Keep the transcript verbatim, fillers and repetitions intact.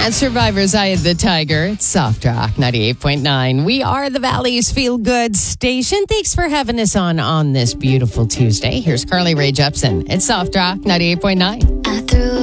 And Survivor's Eye of the Tiger. It's Soft Rock ninety-eight point nine. We are the Valley's Feel Good station. Thanks for having us on on this beautiful Tuesday. Here's Carly Rae Jepsen. It's Soft Rock ninety-eight point nine. I threw